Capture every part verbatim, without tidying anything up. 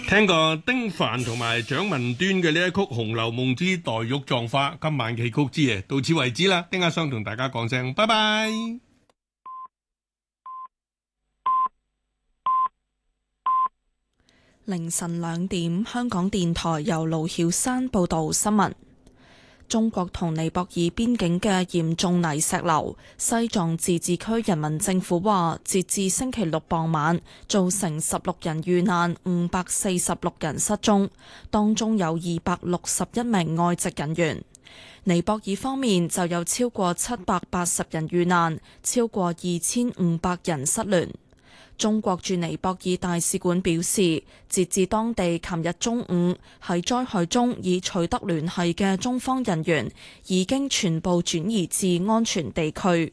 聽過丁凡同埋蔣文端嘅呢一曲《紅樓夢之黛玉葬花》，今晚嘅曲之夜到此為止啦。丁阿雙同大家講聲拜拜。 凌晨兩點，香港電台由盧曉山報道新聞。中國同尼泊爾邊境嘅嚴重泥石流，西藏自治區人民政府話，截至星期六傍晚，造成十六人遇難，五百四十六人失蹤，當中有二百六十一名外籍人員。尼泊爾方面就有超過七百八十人遇難，超過二千五百人失聯。中國駐尼泊爾大使館表示，截至當地琴日中午，喺災害中已取得聯繫嘅中方人員已經全部轉移至安全地區。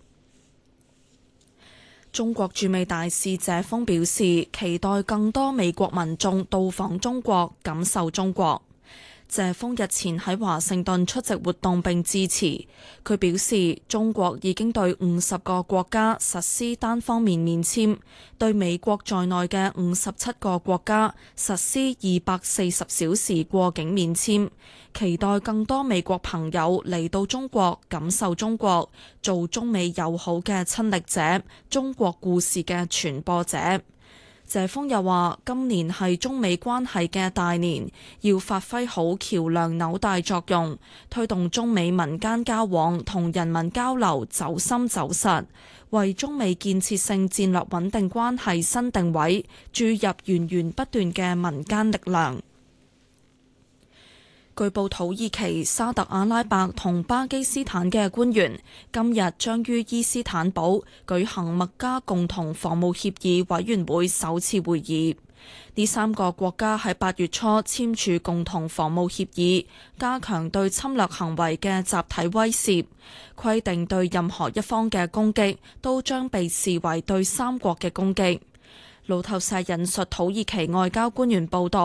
中國駐美大使謝鋒表示，期待更多美國民眾到訪中國，感受中國。謝鋒日前喺華盛頓出席活動並致辭，佢表示中國已經對五十個國家實施單方面免簽，對美國在內嘅五十七個國家實施二百四十小時過境免簽，期待更多美國朋友嚟到中國，感受中國，做中美友好嘅親歷者，中國故事嘅傳播者。謝鋒又話：今年係中美關係嘅大年，要發揮好橋梁紐帶作用，推動中美民間交往同人民交流走深走實，為中美建設性戰略穩定關係新定位，注入源源不斷嘅民間力量。據報土耳其、沙特阿拉伯同巴基斯坦嘅官員今日將於伊斯坦堡舉行麥加共同防務協議委員會首次會議。呢三個國家喺八月初簽署共同防務協議，加強對侵略行為嘅集體威懾，規定對任何一方嘅攻擊都將被視為對三國嘅攻擊。路透社引述土耳其外交官員報道，